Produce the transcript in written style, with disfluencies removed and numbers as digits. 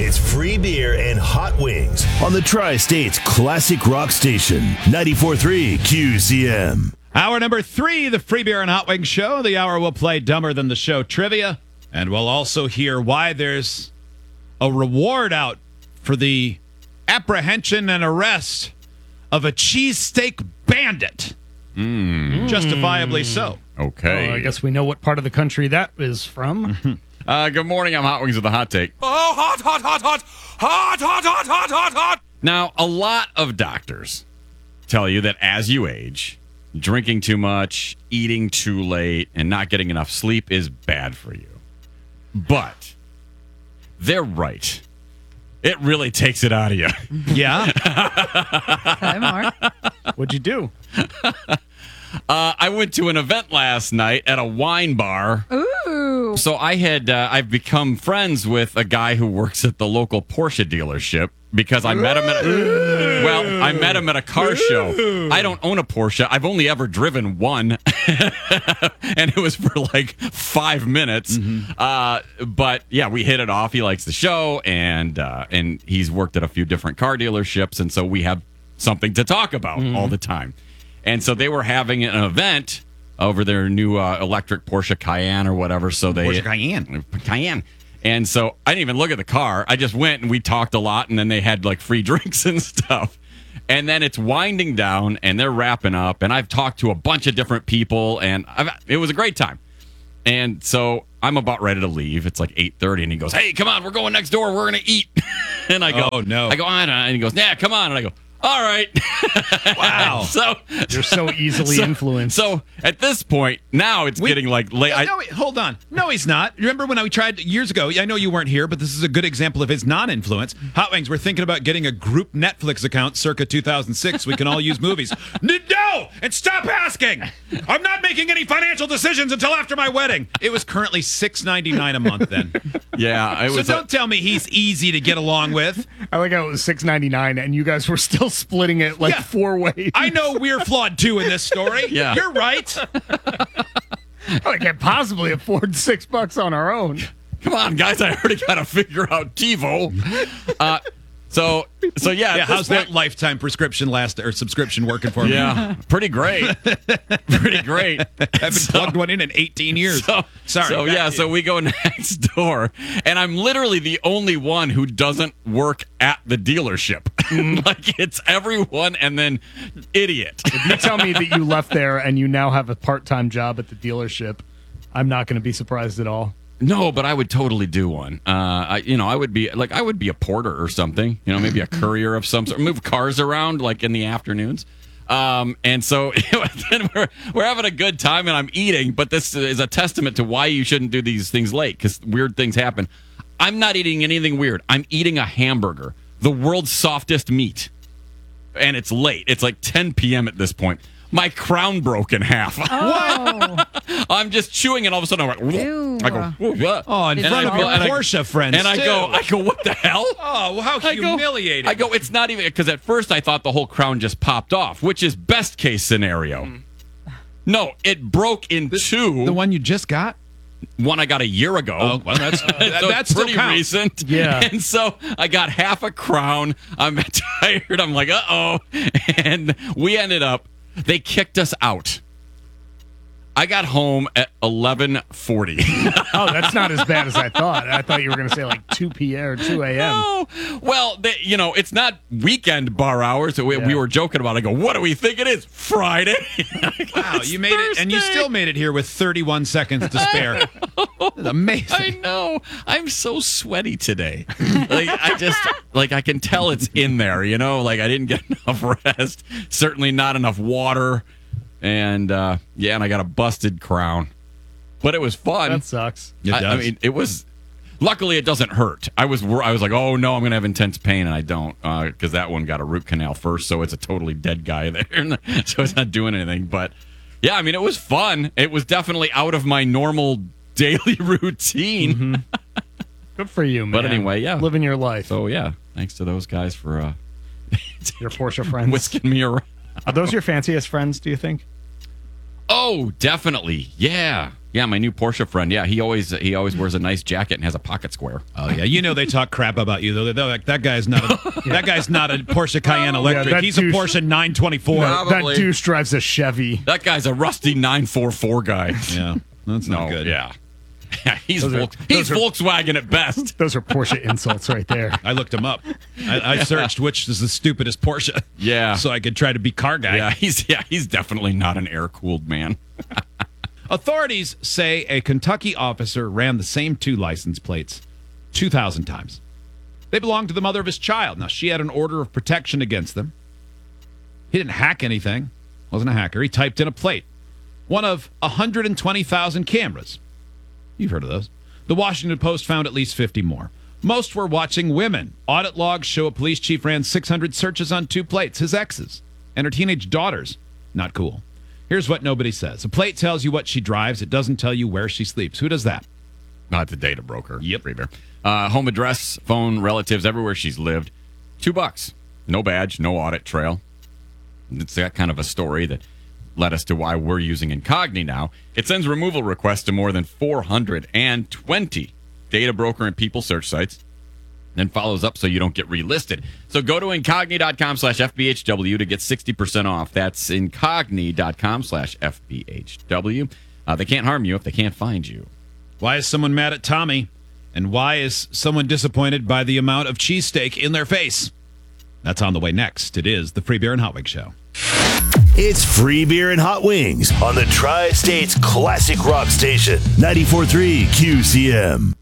It's free beer and hot wings on the Tri-State's classic rock station, 94.3 QCM. Hour number 3, the Free Beer and Hot Wings Show. The hour will play Dumber Than the Show trivia, and we'll also hear why there's a reward out for the apprehension and arrest of a cheesesteak bandit. Justifiably so. Okay. Well, I guess we know what part of the country that is from. Good morning. I'm Hot Wings with a hot take. Oh, hot, hot, hot, hot, hot, hot, hot, hot, hot, hot. Now, a lot of doctors tell you that as you age, drinking too much, eating too late, and not getting enough sleep is bad for you. But they're right. It really takes it out of you. Yeah. Okay, Mark. What'd you do? I went to an event last night at a wine bar. Ooh. So I've become friends with a guy who works at the local Porsche dealership because I met him at a car show. I don't own a Porsche. I've only ever driven one, and it was for like 5 minutes. But yeah, we hit it off. He likes the show, and he's worked at a few different car dealerships, and so we have something to talk about all the time. And so they were having an event over their new electric Porsche Cayenne or whatever. So Porsche Cayenne. And so I didn't even look at the car. I just went and we talked a lot, and then they had like free drinks and stuff. And then it's winding down, and they're wrapping up. And I've talked to a bunch of different people, and it was a great time. And so I'm about ready to leave. It's like 8:30, and he goes, "Hey, come on, we're going next door. We're going to eat." And I go, "Oh, no." I go, "I don't know." And he goes, "Yeah, come on." And I go, "All right." Wow. So You're so easily influenced. So at this point, now it's getting like late. No, wait, hold on. No, he's not. Remember when we tried years ago? I know you weren't here, but this is a good example of his non-influence. Hot Wings, we're thinking about getting a group Netflix account circa 2006. We can all use movies. No! And stop asking! I'm not making any financial decisions until after my wedding. It was currently $6.99 a month then. Yeah, it So was. don't tell me he's easy to get along with. I like how it was $6.99 and you guys were still splitting it like Yeah. 4 ways. I know we're flawed too in this story. Yeah. You're right. I can't possibly afford $6 on our own. Come on, guys! I already got to figure out TiVo. So yeah. Yeah, at this how's that point- lifetime subscription working for me? Yeah, pretty great. Pretty great. I've been plugged one in 18 years. Sorry. So back yeah, to so you. we go next door, and I'm literally the only one who doesn't work at the dealership. Like it's everyone, and then idiot. If you tell me that you left there and you now have a part-time job at the dealership, I'm not going to be surprised at all. No, but I would totally do one. I would be a porter or something. You know, maybe a courier of some sort. Move cars around like in the afternoons. And so then we're having a good time, and I'm eating. But this is a testament to why you shouldn't do these things late, because weird things happen. I'm not eating anything weird. I'm eating a hamburger, the world's softest meat, and it's late. It's like 10 p.m. at this point. My crown broke in half. Oh. I'm just chewing, and all of a sudden I'm like, Ew. I go, "Ooh, yeah." Oh, in Is front it of your all right? Porsche friends. And I too. go, what the hell? Oh, well, how humiliating. I go, it's not even, because at first I thought the whole crown just popped off, which is best case scenario. No, it broke in two. The one you just got? One I got a year ago. Oh, well, that's So that's it's pretty still counts. recent. Yeah. And so I got half a crown. I'm tired. I'm like, uh-oh. And we ended up, they kicked us out. I got home at 11:40. Oh, that's not as bad as I thought. I thought you were going to say like 2 p.m. or 2 a.m. No. Well, it's not weekend bar hours. So we Yeah. were joking about it. I go, what do we think it is? Friday? Wow, It's you made it, and you Thursday. still made it here with 31 seconds to spare. That's amazing. I know. I'm so sweaty today. I can tell it's in there, like I didn't get enough rest. Certainly not enough water. And, and I got a busted crown. But it was fun. That sucks. It I does. mean, it was. Luckily, it doesn't hurt. I was like, oh no, I'm gonna have intense pain, and I don't, because that one got a root canal first, so it's a totally dead guy there, so it's not doing anything. But yeah, I mean, it was fun. It was definitely out of my normal daily routine. Good for you, man. But anyway, yeah. Living your life. So yeah, thanks to those guys for Your Porsche friends. whisking me around. Are those your fanciest friends, do you think? Oh Oh, definitely. Yeah. Yeah, my new Porsche friend. Yeah, he always wears a nice jacket and has a pocket square. Oh yeah, you know they talk crap about you though. They're like, that guy's not a Porsche Cayenne Electric. that He's a douche- Porsche 924. Probably. That douche drives a Chevy. That guy's a rusty 944 guy. Yeah, that's not good. Yeah. he's Those are- he's those are- Volkswagen at best. Those are Porsche insults right there. I looked him up. I searched which is the stupidest Porsche. Yeah. So I could try to be car guy. Yeah, he's definitely not an air-cooled man. Authorities say a Kentucky officer ran the same two license plates 2,000 times. They belonged to the mother of his child. Now, she had an order of protection against them. He didn't hack anything. Wasn't a hacker. He typed in a plate. One of 120,000 cameras. You've heard of those. The Washington Post found at least 50 more. Most were watching women. Audit logs show a police chief ran 600 searches on two plates, his exes, and her teenage daughters. Not cool. Here's what nobody says. A plate tells you what she drives. It doesn't tell you where she sleeps. Who does that? Not the data broker. Yep. Free Bear. Home address, phone, relatives, everywhere she's lived. $2. No badge, no audit trail. It's that kind of a story that led us to why we're using Incogni now. It sends removal requests to more than 420 data broker and people search sites, then follows up so you don't get relisted. So go to incogni.com/FBHW to get 60% off. That's incogni.com/FBHW. They can't harm you if they can't find you. Why is someone mad at Tommy? And why is someone disappointed by the amount of cheesesteak in their face? That's on the way next. It is the Free Beer and Hot Wings Show. It's Free Beer and Hot Wings on the Tri-States Classic Rock Station, 94.3 QCM.